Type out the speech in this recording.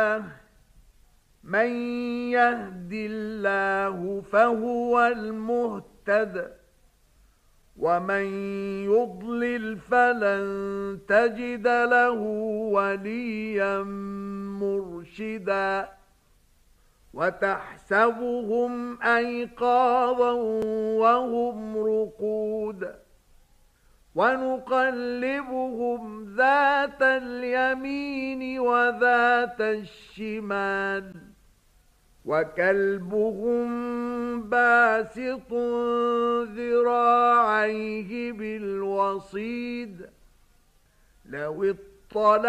من يهد الله فهو المهتد ومن يضلل فلن تجد له وليا مرشدا وتحسبهم أيقاظا وهم رقود ونقلبهم ذات اليمين وذات الشمال وكلبهم باسط ذراعيه بالوصيد لو اطلع